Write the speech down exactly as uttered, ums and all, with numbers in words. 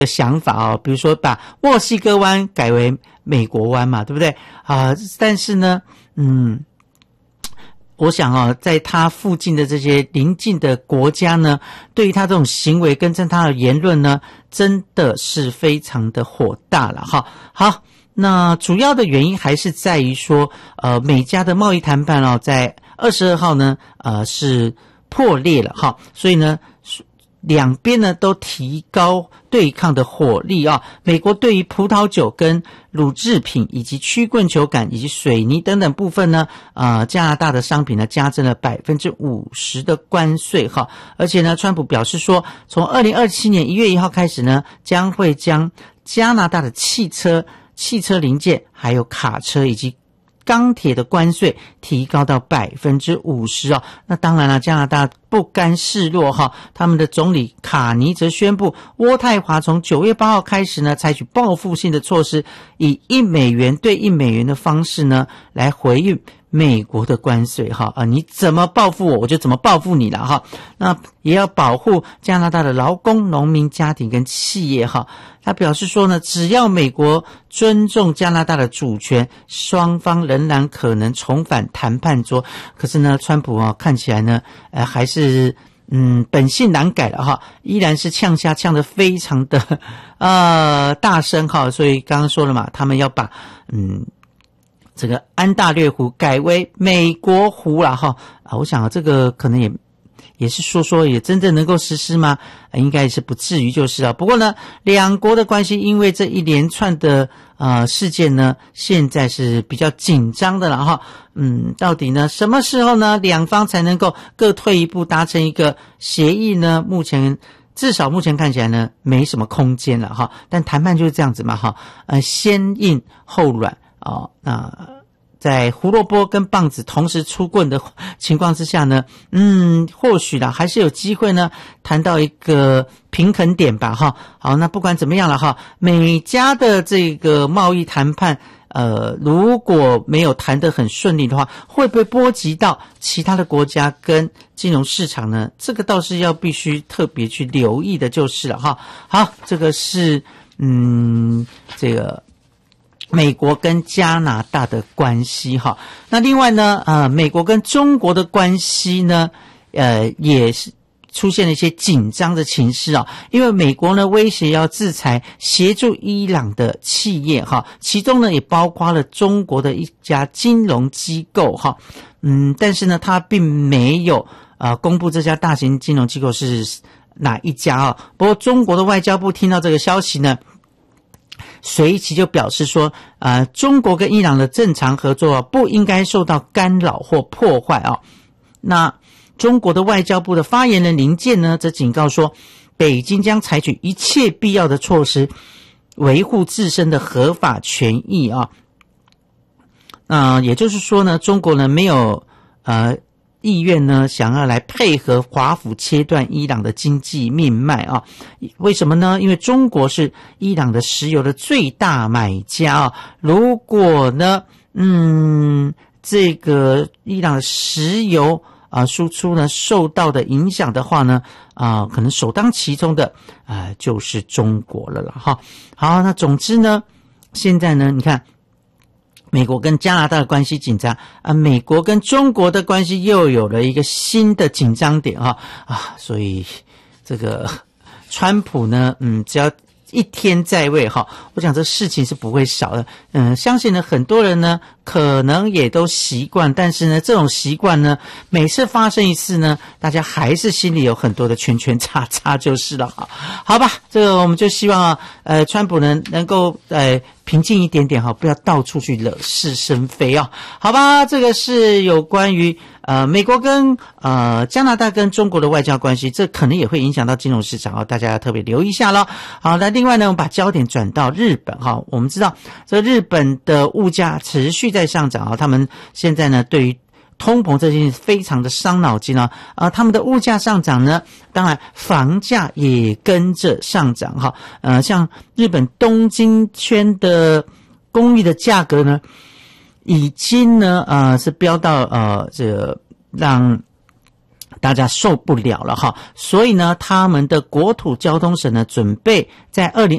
想法哦，比如说把墨西哥湾改为美国湾嘛，对不对啊？但是呢，嗯。我想啊，在他附近的这些邻近的国家呢，对于他这种行为跟他的言论呢，真的是非常的火大了哈。好，那主要的原因还是在于说，呃，美加的贸易谈判哦，在二十二号呢，呃，是破裂了哈，所以呢。两边呢都提高对抗的火力啊！美国对于葡萄酒跟乳制品以及曲棍球杆以及水泥等等部分呢，呃，加拿大的商品呢加征了 百分之五十 的关税哈，而且呢，川普表示说，从二零二七年一月一号开始呢，将会将加拿大的汽车、汽车零件还有卡车以及钢铁的关税提高到 百分之五十 哦，那当然了，加拿大不甘示弱哈，他们的总理卡尼则宣布，渥太华从九月八号开始呢，采取报复性的措施，以一美元对一美元的方式呢，来回应美国的关税哈啊，你怎么报复我，我就怎么报复你了哈。那也要保护加拿大的劳工、农民、家庭跟企业哈。他表示说呢，只要美国尊重加拿大的主权，双方仍然可能重返谈判桌。可是呢，川普啊，看起来呢，呃，还是嗯本性难改了哈，依然是呛虾呛得非常的呃大声哈。所以刚刚说了嘛，他们要把嗯这个安大略湖改为美国湖了哈啊，我想啊，这个可能也。也是说说也真正能够实施吗？应该是不至于就是了。不过呢，两国的关系因为这一连串的呃事件呢，现在是比较紧张的了哈。嗯，到底呢什么时候呢两方才能够各退一步达成一个协议呢？目前至少目前看起来呢没什么空间了哈。但谈判就是这样子嘛哈，呃先硬后软啊、哦、那。在胡萝卜跟棒子同时出棍的情况之下呢，嗯，或许啦，还是有机会呢，谈到一个平衡点吧，哈。好，那不管怎么样了哈，美加的这个贸易谈判，呃，如果没有谈得很顺利的话，会不会波及到其他的国家跟金融市场呢？这个倒是要必须特别去留意的，就是了哈。好，这个是嗯，这个。美国跟加拿大的关系哈，那另外呢，呃，美国跟中国的关系呢，呃，也是出现了一些紧张的情势啊，因为美国呢威胁要制裁协助伊朗的企业哈，其中呢也包括了中国的一家金融机构哈，嗯，但是呢，他并没有呃公布这家大型金融机构是哪一家啊。不过中国的外交部听到这个消息呢。随即就表示说，呃，中国跟伊朗的正常合作不应该受到干扰或破坏啊。那中国的外交部的发言人林健呢，则警告说，北京将采取一切必要的措施，维护自身的合法权益啊。那、呃、也就是说呢，中国呢没有呃。意愿呢，想要来配合华府切断伊朗的经济命脉啊？为什么呢？因为中国是伊朗的石油的最大买家啊。如果呢，嗯，这个伊朗的石油啊输出呢受到的影响的话呢，啊，可能首当其冲的啊、呃、就是中国了啦哈。好，那总之呢，现在呢，你看。美国跟加拿大的关系紧张啊，美国跟中国的关系又有了一个新的紧张点哈啊，所以这个川普呢，嗯，只要一天在位哈，我想这事情是不会少的。嗯，相信呢很多人呢可能也都习惯，但是呢这种习惯呢，每次发生一次呢，大家还是心里有很多的圈圈叉叉就是了哈。好吧，这个我们就希望啊，呃，川普呢能够呃。平静一点点哈，不要到处去惹是生非啊，好吧？这个是有关于呃美国跟呃加拿大跟中国的外交关系，这可能也会影响到金融市场啊，大家要特别留意一下咯。好，那另外呢，我们把焦点转到日本哈，我们知道这日本的物价持续在上涨啊，他们现在呢对于通膨这件事非常的伤脑筋啊！啊，他们的物价上涨呢，当然房价也跟着上涨哈。呃，像日本东京圈的公寓的价格呢，已经呢呃是飙到呃这个让大家受不了了哈，所以呢，他们的国土交通省呢，准备在二零